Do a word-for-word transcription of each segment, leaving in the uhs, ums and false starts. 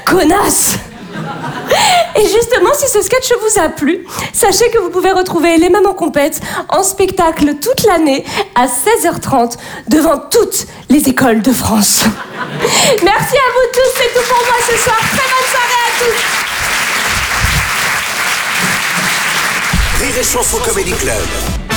Connasse! Et justement, si ce sketch vous a plu, sachez que vous pouvez retrouver Les Mamans Compètes en spectacle toute l'année à seize heures trente devant toutes les écoles de France. Merci à vous tous, c'est tout pour moi ce soir. Très bonne soirée à tous. Rire et Chanson Comedy Club.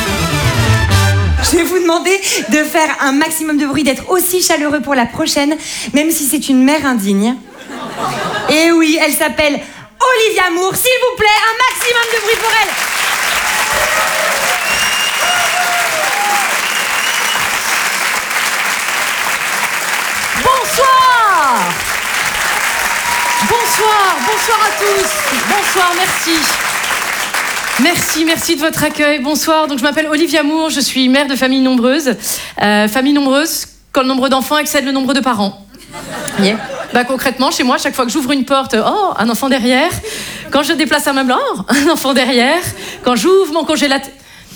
Je vais vous demander de faire un maximum de bruit, d'être aussi chaleureux pour la prochaine, même si c'est une mère indigne. Et oui, elle s'appelle Olivia Moore. S'il vous plaît, un maximum de bruit pour elle. Bonsoir. Bonsoir, bonsoir à tous. Bonsoir, merci. Merci, merci de votre accueil. Bonsoir, donc je m'appelle Olivia Moore, je suis mère de famille nombreuse. Euh, famille nombreuse, quand le nombre d'enfants excède le nombre de parents. Yeah. Bah, concrètement, chez moi, chaque fois que j'ouvre une porte, oh, un enfant derrière. Quand je déplace un meuble, oh, un enfant derrière. Quand j'ouvre mon congélateur...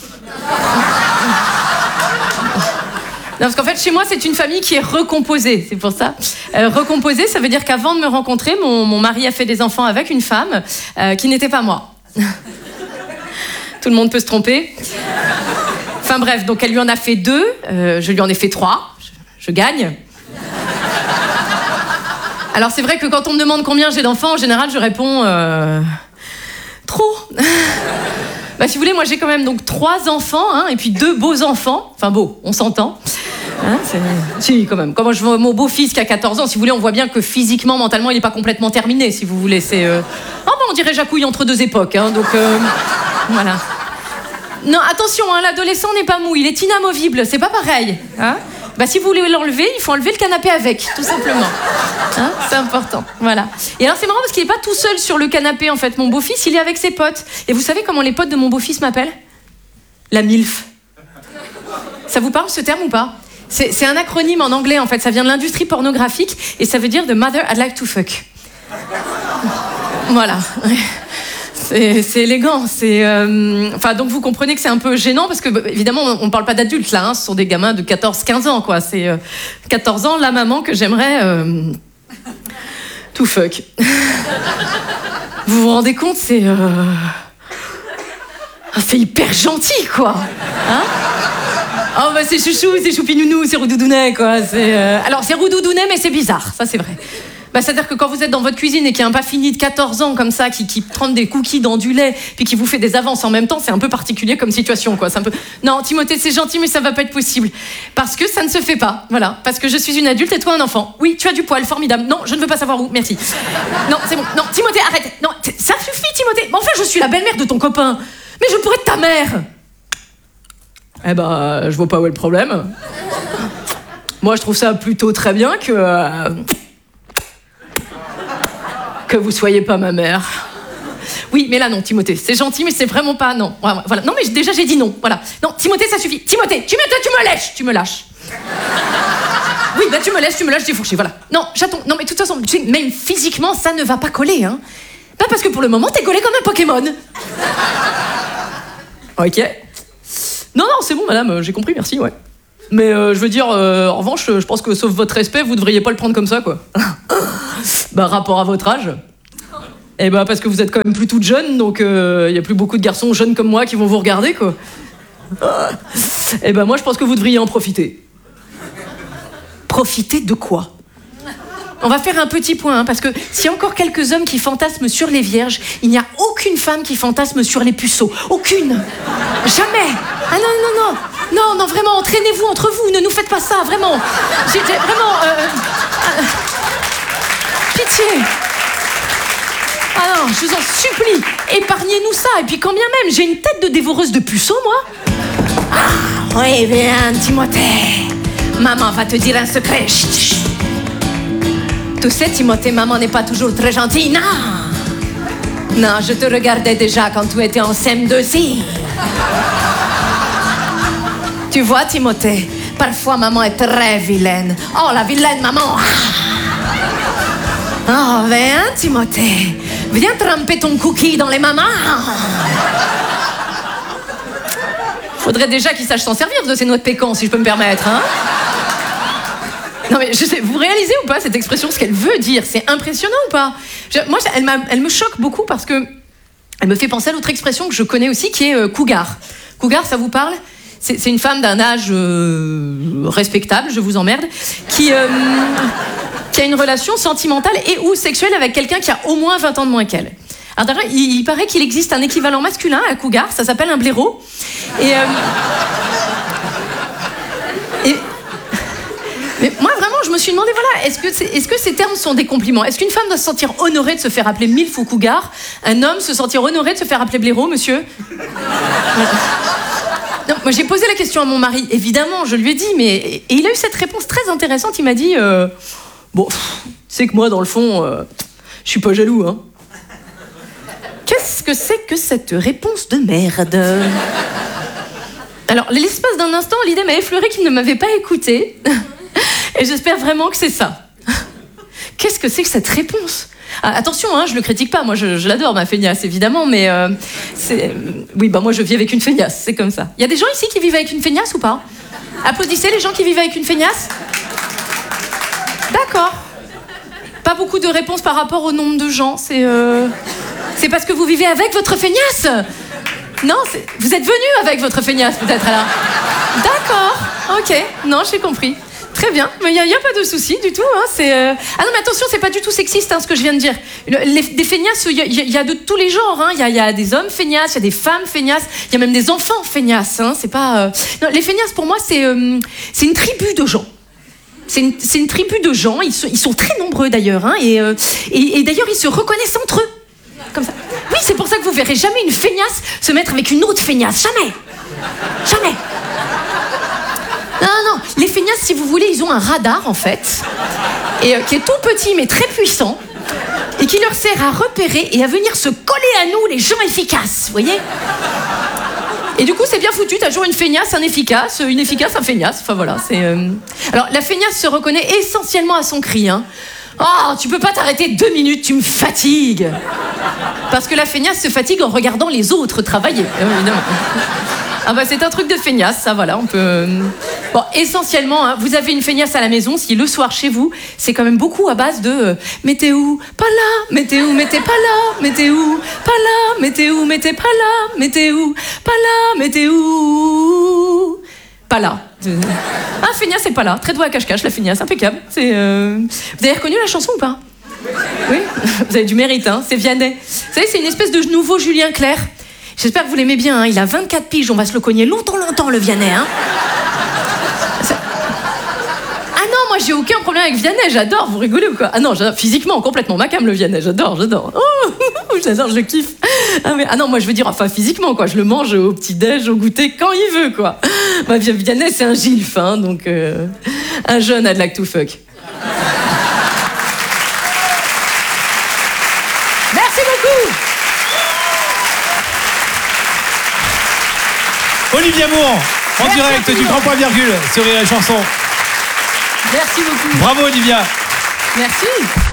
Non, parce qu'en fait, chez moi, c'est une famille qui est recomposée, c'est pour ça. Euh, recomposée, ça veut dire qu'avant de me rencontrer, mon, mon mari a fait des enfants avec une femme euh, qui n'était pas moi. Tout le monde peut se tromper. Enfin bref, donc elle lui en a fait deux, euh, je lui en ai fait trois, je, je gagne. Alors c'est vrai que quand on me demande combien j'ai d'enfants, en général, je réponds... Euh, trop. Bah si vous voulez, moi j'ai quand même donc trois enfants, hein, et puis deux beaux enfants. Enfin beaux, on s'entend. Hein, c'est... Si, quand même. Quand moi je vois mon beau-fils qui a quatorze ans, si vous voulez, on voit bien que physiquement, mentalement, il n'est pas complètement terminé, si vous voulez. C'est... Euh... Oh, bah on dirait Jacouille entre deux époques, hein, donc... Euh... Voilà. Non, attention, hein, l'adolescent n'est pas mou, il est inamovible, c'est pas pareil. Hein, bah, si vous voulez l'enlever, il faut enlever le canapé avec, tout simplement. Hein, c'est important, voilà. Et alors c'est marrant parce qu'il est pas tout seul sur le canapé, en fait. Mon beau-fils, il est avec ses potes. Et vous savez comment les potes de mon beau-fils m'appellent ? La MILF. Ça vous parle ce terme ou pas ? c'est, c'est un acronyme en anglais, en fait. Ça vient de l'industrie pornographique et ça veut dire « The mother I'd like to fuck ». Voilà. C'est, c'est élégant, c'est... Euh... Enfin, donc vous comprenez que c'est un peu gênant, parce que, bah, évidemment, on ne parle pas d'adultes, là, hein, ce sont des gamins de quatorze quinze ans, quoi. C'est euh, quatorze ans, la maman que j'aimerais... Euh... tout fuck. Vous vous rendez compte, c'est... Euh... C'est hyper gentil, quoi. Hein ? Oh, bah c'est chouchou, c'est choupinounou, c'est roudoudounet, quoi. C'est, euh... Alors, c'est roudoudounet, mais c'est bizarre, ça, c'est vrai. Bah, c'est-à-dire que quand vous êtes dans votre cuisine et qu'il y a un pas fini de quatorze ans comme ça, qui, qui prend des cookies dans du lait, puis qui vous fait des avances en même temps, c'est un peu particulier comme situation, quoi. C'est un peu... Non, Timothée, c'est gentil, mais ça va pas être possible. Parce que ça ne se fait pas, voilà. Parce que je suis une adulte et toi un enfant. Oui, tu as du poil, formidable. Non, je ne veux pas savoir où, merci. Non, c'est bon. Non, Timothée, arrête. Non, ça suffit, Timothée. Mais enfin, je suis la belle-mère de ton copain. Mais je pourrais être ta mère. Eh ben, je vois pas où est le problème. Moi, je trouve ça plutôt très bien que... Euh... que vous soyez pas ma mère. Oui, mais là non, Timothée, c'est gentil, mais c'est vraiment pas non. Voilà. Non, mais déjà j'ai dit non. Voilà. Non, Timothée, ça suffit. Timothée, tu me, tu me lèches, tu me lâches. Oui, bah tu me laisses, tu me lâches, j'ai fourché. Voilà. Non, chaton. Non, mais de toute façon, tu sais, même physiquement, ça ne va pas coller, hein. Pas parce que pour le moment, t'es collé comme un Pokémon. Ok. Non, non, c'est bon, madame, j'ai compris, merci, ouais. Mais euh, je veux dire, euh, en revanche, je pense que sauf votre respect, vous devriez pas le prendre comme ça, quoi. Bah, rapport à votre âge. Eh bah, parce que vous êtes quand même plus toute jeune, donc il euh, y a plus beaucoup de garçons jeunes comme moi qui vont vous regarder, quoi. Eh bah, moi, je pense que vous devriez en profiter. Profiter de quoi ? On va faire un petit point, hein, parce que s'il y a encore quelques hommes qui fantasment sur les vierges, il n'y a aucune femme qui fantasme sur les puceaux. Aucune. Jamais. Ah non, non, non. Non, non, vraiment, entraînez-vous entre vous, ne nous faites pas ça, vraiment. J'ai, j'ai vraiment... Euh, euh, pitié. Ah non, je vous en supplie, épargnez-nous ça. Et puis quand bien même, j'ai une tête de dévoreuse de puceaux, moi. Ah, oui, bien, Timothée. Maman va te dire un secret. Chut, chut. Tu sais, Timothée, maman n'est pas toujours très gentille, non. Non, je te regardais déjà quand tu étais en C M deux C. Tu vois, Timothée, parfois maman est très vilaine. Oh, la vilaine maman. Oh, viens, Timothée. Viens tremper ton cookie dans les mamans. Faudrait déjà qu'il sache s'en servir de ces noix de pécan, si je peux me permettre, hein. Non mais je sais, vous, réalisez ou pas cette expression, ce qu'elle veut dire? C'est impressionnant ou pas? je, Moi, elle, m'a, elle me choque beaucoup parce que elle me fait penser à l'autre expression que je connais aussi, qui est euh, cougar. Cougar, ça vous parle? c'est, c'est une femme d'un âge euh, respectable, je vous emmerde, qui, euh, qui a une relation sentimentale et ou sexuelle avec quelqu'un qui a au moins vingt ans de moins qu'elle. Alors d'ailleurs, il, il paraît qu'il existe un équivalent masculin à cougar, ça s'appelle un blaireau. Et... Euh, et mais moi, vraiment, je me suis demandé, voilà, est-ce que, c'est, est-ce que ces termes sont des compliments? Est-ce qu'une femme doit se sentir honorée de se faire appeler milf ou cougar? Un homme se sentir honoré de se faire appeler blaireau, monsieur? Non, moi, j'ai posé la question à mon mari, évidemment, je lui ai dit, mais... Et il a eu cette réponse très intéressante, il m'a dit, euh, bon, c'est que moi, dans le fond, euh, je suis pas jaloux, hein. Qu'est-ce que c'est que cette réponse de merde? Alors, l'espace d'un instant, l'idée m'a effleuré qu'il ne m'avait pas écouté. Et j'espère vraiment que c'est ça. Qu'est-ce que c'est que cette réponse? Ah, attention, hein, je le critique pas, moi je, je l'adore, ma feignasse, évidemment, mais euh, c'est... Oui, bah moi je vis avec une feignasse, c'est comme ça. Il y a des gens ici qui vivent avec une feignasse ou pas? Applaudissez les gens qui vivent avec une feignasse. D'accord. Pas beaucoup de réponses par rapport au nombre de gens, c'est... Euh... C'est parce que vous vivez avec votre feignasse? Non, c'est... vous êtes venu avec votre feignasse, peut-être, alors. D'accord, ok, non, j'ai compris. Très bien, mais il n'y a, a pas de souci du tout. Hein, c'est, euh... Ah non, mais attention, c'est pas du tout sexiste, hein, ce que je viens de dire. Le, les, des feignasses, il y, y, y a de tous les genres. Il hein. y, y a des hommes feignasses, il y a des femmes feignasses, il y a même des enfants feignasses. Hein, c'est pas... Euh... Non, les feignasses, pour moi, c'est, euh, c'est une tribu de gens. C'est une, c'est une tribu de gens, ils sont, ils sont très nombreux d'ailleurs, hein, et, euh, et, et d'ailleurs, ils se reconnaissent entre eux. Comme ça. Oui, c'est pour ça que vous verrez jamais une feignasse se mettre avec une autre feignasse. Jamais. Jamais. Non, non, les feignasses, si vous voulez, ils ont un radar, en fait, et, euh, qui est tout petit, mais très puissant, et qui leur sert à repérer et à venir se coller à nous, les gens efficaces, vous voyez? Et du coup, c'est bien foutu, t'as toujours une feignasse, un efficace, une efficace, un feignasse, enfin voilà, c'est... Euh... Alors, la feignasse se reconnaît essentiellement à son cri, hein. Oh, tu peux pas t'arrêter deux minutes, tu me fatigues. Parce que la feignasse se fatigue en regardant les autres travailler, évidemment. Ah bah c'est un truc de feignasse, ça voilà, on peut... Bon, essentiellement, hein, vous avez une feignasse à la maison, si le soir chez vous, c'est quand même beaucoup à base de euh, « Mais t'es où? Pas là. Mais t'es où? Mais t'es pas là. Mais t'es où? Pas là. Mais t'es où? Mais t'es pas là. Mais t'es où? Pas là. Mais t'es où? Pas là. » Ah, feignasse, c'est pas là. Très doigt à cache-cache, la feignasse, impeccable. C'est, euh... Vous avez reconnu la chanson ou pas? Oui. Vous avez du mérite, hein. C'est Vianney. Vous savez, c'est une espèce de nouveau Julien Clerc. J'espère que vous l'aimez bien, hein. Il a vingt-quatre piges, on va se le cogner longtemps, longtemps, le Vianney, hein. Ça... Ah non, moi j'ai aucun problème avec Vianney, j'adore, vous rigolez ou quoi? Ah non, j'adore, physiquement, complètement ma cam, le Vianney, j'adore, j'adore. Oh, j'adore, je kiffe. Ah, mais... ah non, moi je veux dire, enfin physiquement, quoi, je le mange au petit-déj, au goûter, quand il veut, quoi. Bah, Vianney, c'est un gilf, hein, donc euh... un jeune a de like to fuck. Merci beaucoup. Olivier Moore, en Merci direct du Grand Point Virgule sur Rire et Chanson. Merci beaucoup. Bravo Olivia. Merci.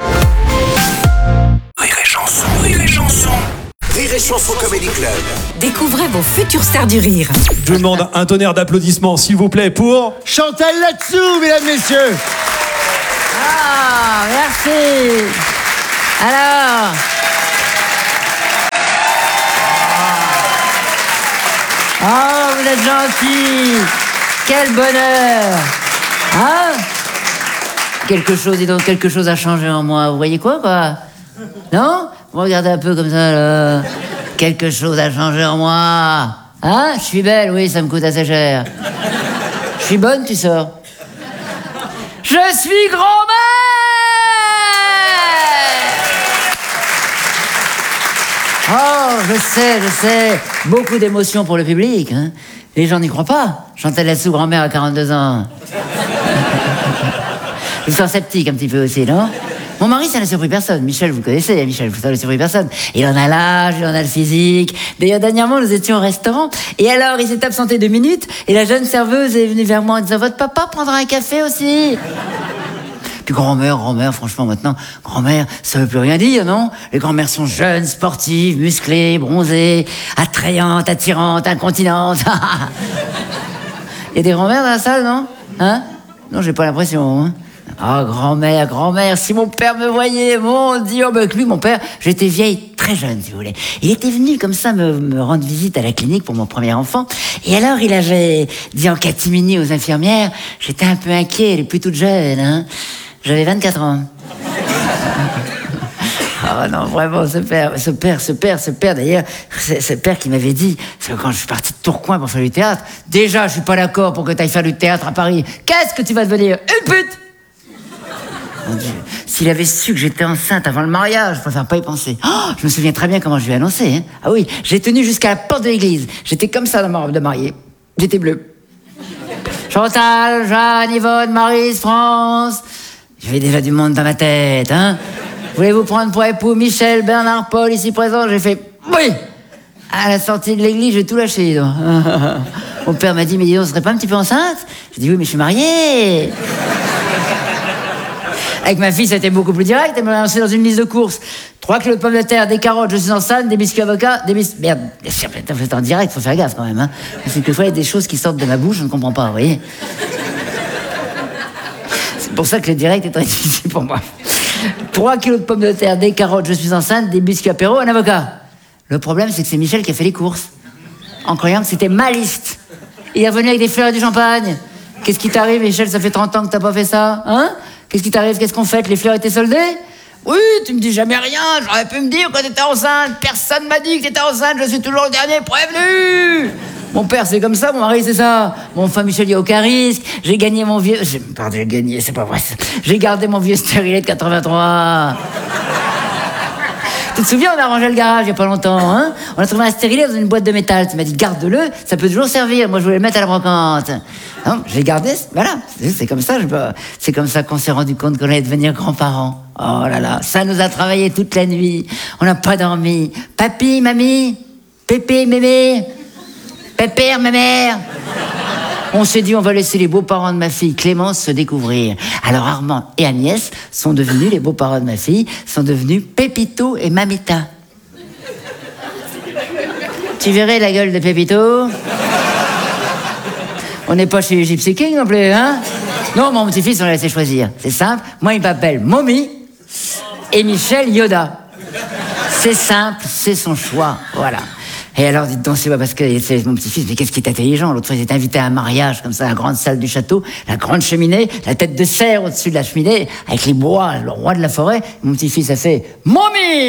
Rire et Chanson, Rire et Chanson. Rire et Chanson Comedy Club. Découvrez vos futures stars du rire. Je vous demande un tonnerre d'applaudissements, s'il vous plaît, pour Chantal Latsou, mesdames, messieurs. Ah, merci. Alors... Oh, vous êtes gentils. Quel bonheur. Hein? Quelque chose, dis donc, quelque chose a changé en moi. Vous voyez quoi, quoi? Non? Vous regardez un peu comme ça, là. Quelque chose a changé en moi. Hein? Je suis belle, oui, ça me coûte assez cher. Je suis bonne, tu sors. Je suis grand-mère! Oh, je sais, je sais. Beaucoup d'émotions pour le public. Hein. Les gens n'y croient pas. Chantal Latsou, grand-mère à quarante-deux ans. Je suis sceptique un petit peu aussi, non? Mon mari, ça n'a surpris personne. Michel, vous connaissez, Michel, ça n'a surpris personne. Il en a l'âge, il en a le physique. D'ailleurs, dernièrement, nous étions au restaurant. Et alors, il s'est absenté deux minutes. Et la jeune serveuse est venue vers moi en disant « Votre papa prendra un café aussi ?» Puis grand-mère, grand-mère, franchement, maintenant, grand-mère, ça veut plus rien dire, non? Les grand-mères sont jeunes, sportives, musclées, bronzées, attrayantes, attirantes, incontinentes. Il y a des grand-mères dans la salle, non? Hein? Non, j'ai pas l'impression, hein? Ah, grand-mère, grand-mère, si mon père me voyait, mon Dieu, oh, ben, avec lui, mon père, j'étais vieille, très jeune, si vous voulez. Il était venu comme ça me, me rendre visite à la clinique pour mon premier enfant. Et alors, il avait dit en catimini aux infirmières, j'étais un peu inquiet, elle est plus toute jeune, hein. J'avais vingt-quatre ans. Ah non, vraiment, ce père, ce père, ce père, ce père, d'ailleurs, c'est ce père qui m'avait dit, c'est quand je suis parti de Tourcoing pour faire du théâtre, déjà, je suis pas d'accord pour que tu ailles faire du théâtre à Paris. Qu'est-ce que tu vas devenir? Une pute! Mon Dieu, s'il avait su que j'étais enceinte avant le mariage, je préfère pas y penser. Oh, je me souviens très bien comment je lui ai annoncé. Hein. Ah oui, j'ai tenu jusqu'à la porte de l'église. J'étais comme ça dans ma robe de mariée. J'étais bleue. Chantal, Jeanne, Yvonne, Maryse, France. J'avais déjà du monde dans ma tête, hein. Voulez-vous prendre pour époux Michel, Bernard, Paul, ici présent? J'ai fait oui. À la sortie de l'église, j'ai tout lâché. Donc. Mon père m'a dit, mais dis donc, on serait pas un petit peu enceinte? J'ai dit oui, mais je suis mariée. Avec ma fille, ça a été beaucoup plus direct. Elle m'a lancé dans une liste de courses. trois kilos de pommes de terre, des carottes, je suis enceinte, des biscuits avocats, des biscuits... Merde, c'est en direct, faut faire gaffe quand même. Hein. Parce que quelquefois, il y a des choses qui sortent de ma bouche, je ne comprends pas, vous voyez. C'est pour ça que le direct est très difficile pour moi. trois kilos de pommes de terre, des carottes, je suis enceinte, des biscuits apéro, un avocat. Le problème, c'est que c'est Michel qui a fait les courses. En croyant que c'était ma liste. Il est revenu avec des fleurs et du champagne. Qu'est-ce qui t'arrive, Michel? Ça fait trente ans que t'as pas fait ça, hein? Qu'est-ce qui t'arrive? Qu'est-ce qu'on fait? Les fleurs étaient soldées? Oui, tu me dis jamais rien. J'aurais pu me dire quand t'étais enceinte. Personne m'a dit que t'étais enceinte. Je suis toujours le dernier prévenu. Mon père, c'est comme ça. Mon mari, c'est ça. Mon femme Michel, il n'y a aucun risque. J'ai gagné mon vieux... J'ai... Pardon, j'ai gagné, c'est pas vrai. J'ai gardé mon vieux stérilet de quatre-vingt-trois. Tu te souviens, on a rangé le garage il n'y a pas longtemps, hein? On a trouvé un stérilet dans une boîte de métal. Tu m'as dit, garde-le, ça peut toujours servir. Moi, je voulais le mettre à la brocante. Non, j'ai gardé, voilà. C'est, c'est comme ça, je, c'est comme ça qu'on s'est rendu compte qu'on allait devenir grands-parents. Oh là là, ça nous a travaillé toute la nuit. On n'a pas dormi. Papy, mamie, pépé, mémé, pépère, ma mère. On s'est dit, on va laisser les beaux-parents de ma fille Clémence se découvrir. Alors Armand et Agnès sont devenus, les beaux-parents de ma fille, sont devenus Pépito et Mamita. Tu verrais la gueule de Pépito? On n'est pas chez Gypsy King non plus, hein? Non, mon petit-fils, on l'a laissé choisir. C'est simple, moi il m'appelle Mommy et Michel Yoda. C'est simple, c'est son choix, voilà. Et alors, dites donc, c'est pas parce que c'est mon petit-fils, mais qu'est-ce qui est intelligent? L'autre fois, il était invité à un mariage, comme ça, à la grande salle du château, la grande cheminée, la tête de cerf au-dessus de la cheminée, avec les bois, le roi de la forêt. Mon petit-fils a fait « Mommy !»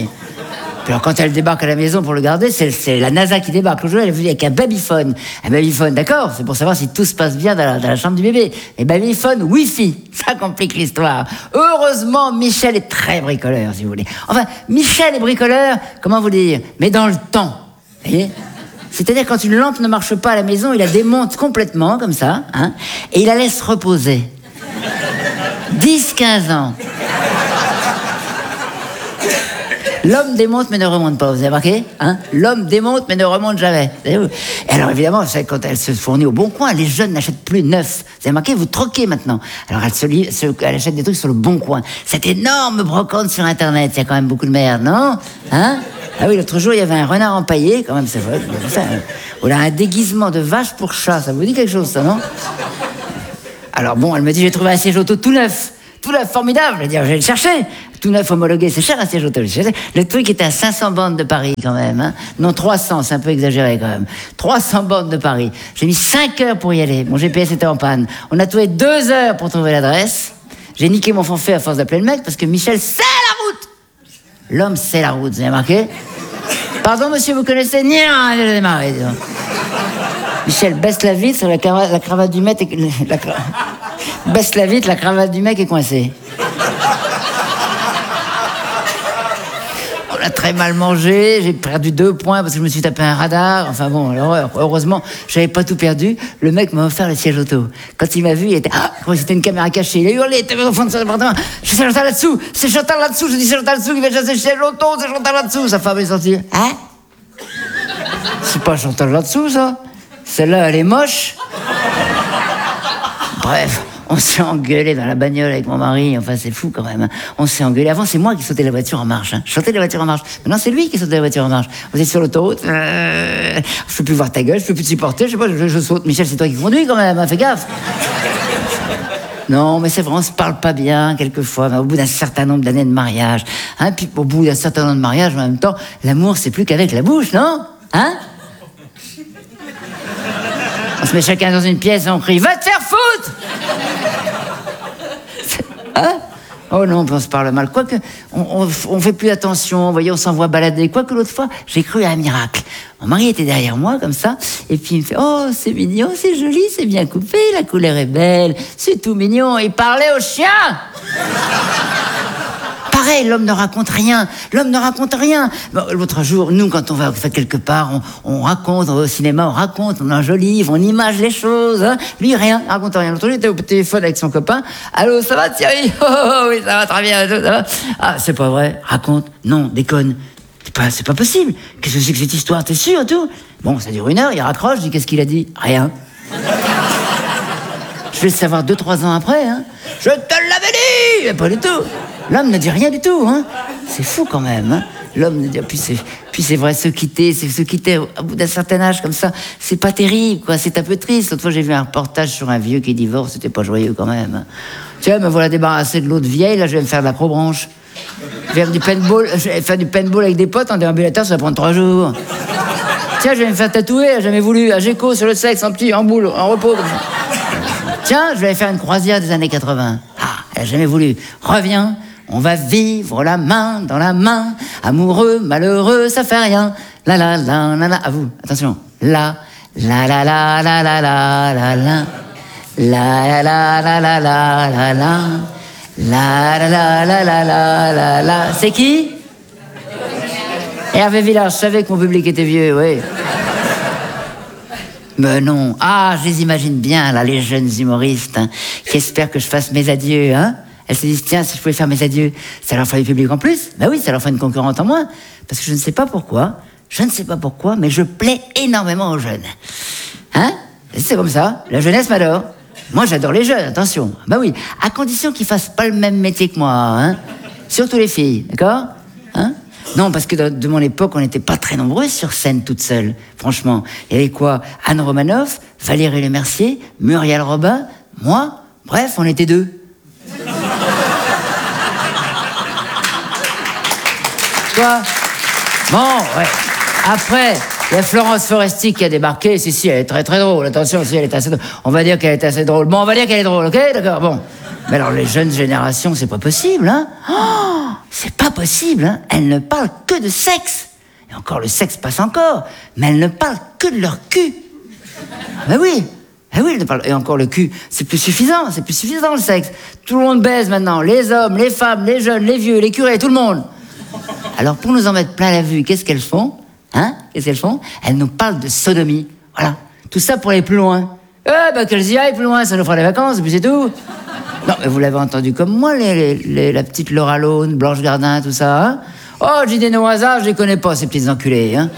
Puis alors, quand elle débarque à la maison pour le garder, c'est, c'est la NASA qui débarque. Le jour, elle est venue avec un babyphone. Un babyphone, d'accord, c'est pour savoir si tout se passe bien dans la, dans la chambre du bébé. Et babyphone, Wi-Fi, ça complique l'histoire. Heureusement, Michel est très bricoleur, si vous voulez. Enfin, Michel est bricoleur, comment vous dire, mais dans le temps. Vous voyez? C'est-à-dire quand une lampe ne marche pas à la maison, il la démonte complètement, comme ça, hein, et il la laisse reposer. dix quinze ans. L'homme démonte mais ne remonte pas, vous avez remarqué, hein? L'homme démonte mais ne remonte jamais. Et alors évidemment, vous savez, quand elle se fournit au Bon Coin, les jeunes n'achètent plus neuf. Vous avez remarqué, vous troquez maintenant. Alors elle, se lit, se, elle achète des trucs sur le Bon Coin. Cette énorme brocante sur Internet, il y a quand même beaucoup de merde, non? Hein? Ah oui, l'autre jour, il y avait un renard empaillé, quand même, c'est vrai. Ou là, un déguisement de vache pour chat, ça vous dit quelque chose, ça, non? Alors bon, elle me dit, j'ai trouvé un siège auto tout neuf. Tout neuf, formidable. Je dis, je vais le chercher. Tout neuf homologué, c'est cher un siège auto. Le truc était à cinq cents bornes de Paris, quand même. Hein. Non, trois cents, c'est un peu exagéré, quand même. trois cents bornes de Paris. J'ai mis cinq heures pour y aller. Mon G P S était en panne. On a trouvé deux heures pour trouver l'adresse. J'ai niqué mon forfait à force d'appeler le mec, parce que Michel sait la route. L'homme sait la route, vous avez remarqué? Pardon, monsieur, vous connaissez? Nia, j'ai démarré, disons. Michel baisse la vitre, sur la, cravate, la cravate du mec est... La cra... baisse la vitre, la cravate du mec est coincée. On a très mal mangé, j'ai perdu deux points parce que je me suis tapé un radar. Enfin bon, l'horreur. Heureusement, j'avais pas tout perdu. Le mec m'a offert le siège auto. Quand il m'a vu, il était... Ah, c'était une caméra cachée. Il a hurlé, il était au fond de son appartement. C'est Chantal là-dessous, c'est Chantal là-dessous. Je dis c'est Chantal là-dessous, il va chasser le siège auto, c'est Chantal là-dessous. Sa femme est sortie. Hein? C'est pas Chantal là-dessous, ça? Celle-là, elle est moche. Bref, on s'est engueulé dans la bagnole avec mon mari. Enfin, c'est fou quand même. Hein. On s'est engueulé. Avant, c'est moi qui sautais la voiture en marche. Hein. Je sautais la voiture en marche. Maintenant, c'est lui qui sautait la voiture en marche. Vous êtes sur l'autoroute. Euh, je peux plus voir ta gueule. Je peux plus te supporter. Je sais pas, je, je saute. Michel, c'est toi qui conduis quand même. Hein. Fais gaffe. Non, mais c'est vrai, on se parle pas bien, quelquefois, mais au bout d'un certain nombre d'années de mariage. Hein, puis au bout d'un certain nombre de mariage, en même temps, l'amour, c'est plus qu'avec la bouche, non? Hein? On se met chacun dans une pièce et on crie « Va te faire foutre !» Hein? Oh non, on se parle mal. Quoique, on, on, on fait plus attention, vous voyez, on s'envoie balader. Quoique l'autre fois, j'ai cru à un miracle. Mon mari était derrière moi, comme ça, et puis il me fait « Oh, c'est mignon, c'est joli, c'est bien coupé, la couleur est belle, c'est tout mignon. » Il parlait au chien. Pareil, l'homme ne raconte rien. L'homme ne raconte rien. Bon, l'autre jour, nous, quand on va quelque part, on, on raconte, on va au cinéma, on raconte, on enjolive, on image les choses. Hein. Lui, rien, il raconte rien. L'autre jour, il était au téléphone avec son copain. Allô, ça va, Thierry? Oh, oh, oui, ça va très bien. Ça va. Ah, c'est pas vrai. Raconte. Non, déconne. C'est pas, c'est pas possible. Qu'est-ce que c'est que cette histoire? T'es sûr, tout? Bon, ça dure une heure, il raccroche, je dis, qu'est-ce qu'il a dit? Rien. Je vais le savoir deux, trois ans après, hein. Je te l'avais dit! Pas du tout. L'homme ne dit rien du tout, hein. C'est fou quand même, hein. L'homme ne dit... Puis c'est, puis c'est vrai, se quitter, c'est se quitter au bout d'un certain âge comme ça, c'est pas terrible, quoi. C'est un peu triste. L'autre fois, j'ai vu un reportage sur un vieux qui divorce, c'était pas joyeux quand même. Hein. Tiens, me voilà débarrassé de l'autre vieille, là, je vais me faire de l'acrobranche. Je vais faire du paintball, je vais faire du paintball avec des potes en déambulateur, ça va prendre trois jours. Tiens, je vais me faire tatouer, j'ai jamais voulu, à Géco, sur le sexe, en petit, en boule, en repos. Tiens, je vais faire une croisière des années quatre-vingts. Ah, elle a jamais voulu. Reviens. On va vivre la main dans la main, amoureux, malheureux, ça fait rien. La la la la la, à vous, attention. La la la la la la la la la, la la la la la la la la, la la la la la la la la. C'est qui? Hervé Villard. Je savais que mon public était vieux, oui. Mais non. Ah, je les imagine bien là, les jeunes humoristes hein, qui espèrent que je fasse mes adieux, hein. Elles se disent, tiens, si je pouvais faire mes adieux, ça leur ferait du public en plus. Ben oui, ça leur ferait une concurrente en moins. Parce que je ne sais pas pourquoi, je ne sais pas pourquoi, mais je plais énormément aux jeunes. Hein? C'est comme ça, la jeunesse m'adore. Moi, j'adore les jeunes, attention. Ben oui, à condition qu'ils fassent pas le même métier que moi, hein? Surtout les filles, d'accord? Hein? Non, parce que de, de mon époque, on n'était pas très nombreuses sur scène toutes seules. Franchement, il y avait quoi? Anne Romanoff, Valérie Lemercier, Muriel Robin, moi, bref, on était deux. Quoi? Bon, ouais. Après, il y a Florence Foresti qui a débarqué. Si, si, elle est très très drôle. Attention, si, elle est assez drôle. On va dire qu'elle est assez drôle. Bon, on va dire qu'elle est drôle, ok? D'accord, bon. Mais alors, les jeunes générations, c'est pas possible, hein? Oh, c'est pas possible, hein? Elles ne parlent que de sexe. Et encore, le sexe passe encore. Mais elles ne parlent que de leur cul. Ben oui. Eh oui, et encore le cul, c'est plus suffisant, c'est plus suffisant le sexe. Tout le monde baise maintenant, les hommes, les femmes, les jeunes, les vieux, les curés, tout le monde. Alors pour nous en mettre plein la vue, qu'est-ce qu'elles font? Hein? Qu'est-ce qu'elles font? Elles nous parlent de sodomie. Voilà. Tout ça pour aller plus loin. Eh ben qu'elles y aillent plus loin, ça nous fera des vacances, et puis c'est tout. Non, mais vous l'avez entendu comme moi, les, les, les, la petite Laura Lone, Blanche Gardin, tout ça, hein? Oh, j'ai des noms au hasard, je les connais pas, ces petites enculées, hein?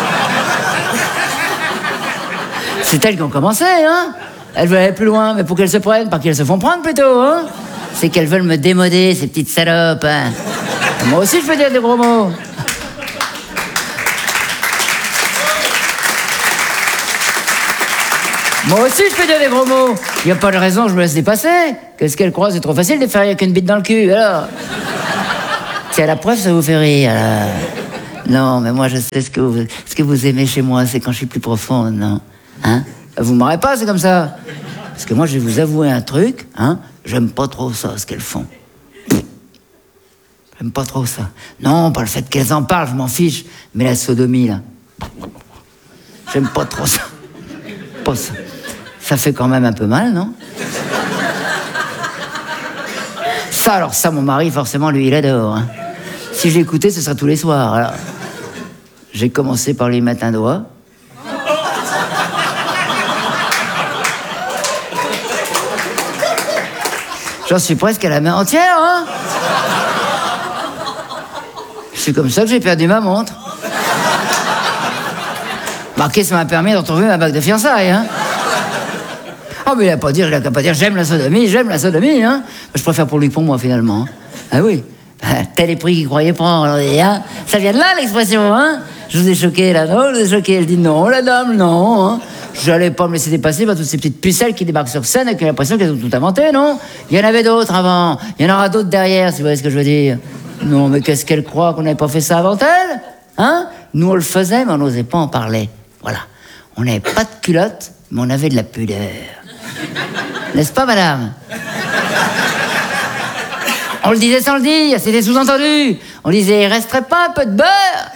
C'est elles qui ont commencé, hein? Elles veulent aller plus loin, mais pour qu'elles se prennent, par qui elles se font prendre plutôt, hein? C'est qu'elles veulent me démoder, ces petites salopes, hein? Moi aussi, je peux dire des gros mots. Moi aussi, je peux dire des gros mots. Il n'y a pas de raison, je me laisse dépasser. Qu'est-ce qu'elles croient? C'est trop facile de faire rire qu'une bite dans le cul, alors. C'est à la preuve, ça vous fait rire, alors. Non, mais moi, je sais ce que vous, ce que vous aimez chez moi, c'est quand je suis plus profonde, non? Hein? Vous m'aurez pas, c'est comme ça. Parce que moi, je vais vous avouer un truc, hein? J'aime pas trop ça, ce qu'elles font. J'aime pas trop ça. Non, pas le fait qu'elles en parlent, je m'en fiche. Mais la sodomie, là. J'aime pas trop ça. Pas ça. Ça fait quand même un peu mal, non? Ça, alors ça, mon mari, forcément, lui, il adore. Hein. Si je l'écoutais, ce serait tous les soirs. Alors, j'ai commencé par lui mettre un doigt. J'en suis presque à la main entière, hein? C'est comme ça que j'ai perdu ma montre. Marqué, ça m'a permis de retrouver ma bague de fiançailles, hein? Oh, mais il n'a pas dire, il n'a pas dire j'aime la sodomie, j'aime la sodomie, hein? Je préfère pour lui que pour moi, finalement. Hein? Ah oui? Tel est pris qu'il croyait prendre, hein? Ça vient de là, l'expression, hein? Je vous ai choqué, là, non? Je vous ai choqué. Elle dit non, la dame, non, hein? j'allais pas me laisser dépasser par toutes ces petites pucelles qui débarquent sur scène et qui ont l'impression qu'elles ont tout inventé, non? Il y en avait d'autres avant, il y en aura d'autres derrière, si vous voyez ce que je veux dire. Non, mais qu'est-ce qu'elle croit qu'on n'avait pas fait ça avant elle? Hein? Nous, on le faisait, mais on n'osait pas en parler. Voilà. On n'avait pas de culotte, mais on avait de la pudeur. N'est-ce pas, madame? On le disait sans le dire, c'était sous-entendu. On disait, il resterait pas un peu de beurre?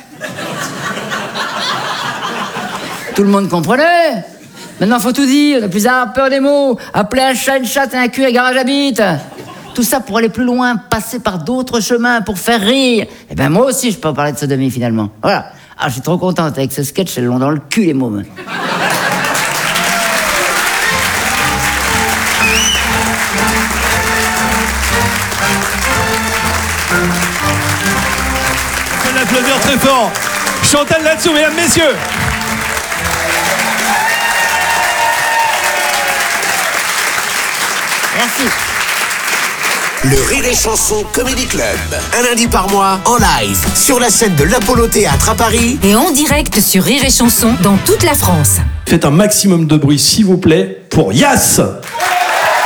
Tout le monde comprenait. Maintenant, faut tout dire, ne plus avoir peur des mots. Appeler un chat, une chatte et un cul, un garage à bite. Tout ça pour aller plus loin, passer par d'autres chemins, pour faire rire. Eh ben moi aussi, je peux en parler de sodomie, finalement. Voilà. Ah, je suis trop contente avec ce sketch, elles l'ont dans le cul, les mômes. On peut l'applaudir très fort. Chantal Latsou, mesdames, messieurs. Merci. Le Rire et Chanson Comedy Club. Un lundi par mois, en live, sur la scène de l'Apollo Théâtre à Paris. Et en direct sur Rire et Chanson dans toute la France. Faites un maximum de bruit, s'il vous plaît, pour Yass.